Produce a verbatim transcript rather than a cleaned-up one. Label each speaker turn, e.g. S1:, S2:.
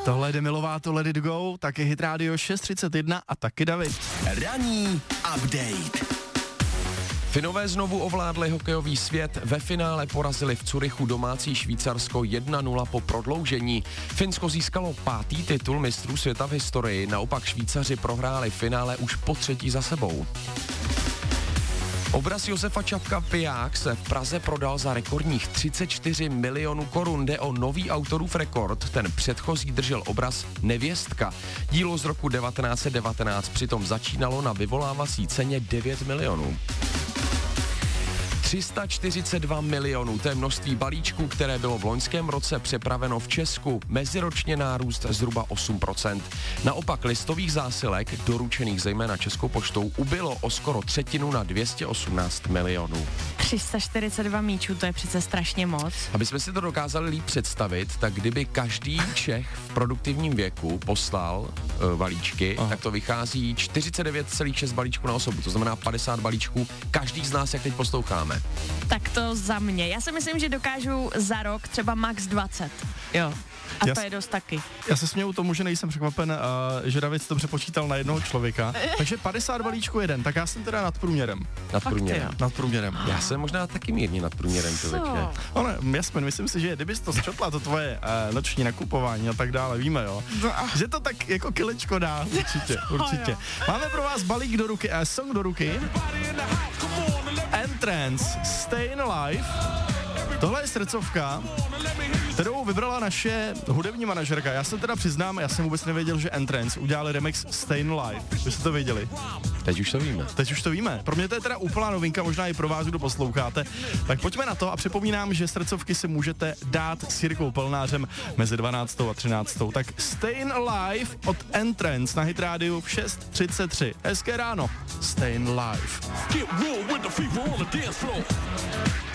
S1: Tohle je Demi Lovato, Let It Go, taky Hit Radio šest třicet jedna a taky David.
S2: Ranní update.
S3: Finové znovu ovládli hokejový svět, ve finále porazili v Curychu domácí Švýcarsko jedna nula po prodloužení. Finsko získalo pátý titul mistrů světa v historii, naopak Švýcaři prohráli finále už po třetí za sebou. Obraz Josefa Čapka Piják se v Praze prodal za rekordních třicet čtyři milionů korun. Jde o nový autorův rekord, ten předchozí držel obraz Nevěstka. Dílo z roku devatenáct set devatenáct přitom začínalo na vyvolávací ceně devět milionů. tři sta čtyřicet dva milionů, to je množství balíčků, které bylo v loňském roce přepraveno v Česku, meziročně nárůst zhruba osm procent. Naopak listových zásilek, doručených zejména Českou poštou, ubylo o skoro třetinu na dvě stě osmnáct milionů.
S4: tři sta čtyřicet dva míčů, to je přece strašně moc.
S3: Aby jsme si to dokázali líp představit, tak kdyby každý Čech v produktivním věku poslal uh, balíčky, Aha. tak to vychází čtyřicet devět celá šest balíčků na osobu, to znamená padesát balíčků, každý z nás, jak teď posloucháme.
S4: Tak to za mě. Já si myslím, že dokážu za rok třeba max dvacet. Jo. A
S1: já
S4: to je dost taky.
S1: Já se směju tomu, že nejsem překvapen, uh, že David to přepočítal na jednoho člověka. Takže padesát balíčků jeden, tak já jsem teda nad průměrem.
S3: Nad průměrem.
S1: Nad průměrem.
S3: Já jsem možná taky mírně nad průměrem, člověče.
S1: Ale Jasmin, myslím si, že kdybys to zčotla, to tvoje uh, noční nakupování a tak dále, víme, jo. Že to tak jako kilečko dá, určitě, určitě. Máme pro vás balík do ruky, uh, song do ruky. Entrance, Stayin' Alive. Tohle je srdcovka, kterou vybrala naše hudební manažerka. Já se teda přiznám, já jsem vůbec nevěděl, že Entrance udělali remix Stayin' Alive. Vy jste to věděli?
S3: Teď už to víme.
S1: Teď už to víme. Pro mě to je teda úplná novinka, možná i pro vás, kdo posloucháte. Tak pojďme na to a připomínám, že srdcovky si můžete dát s Jirkou Pelnářem mezi dvanáctou a třináctou. Tak Stayin' Alive od Entrance na Hit Radio v šest třicet tři. Hezké ráno. Stayin' Alive.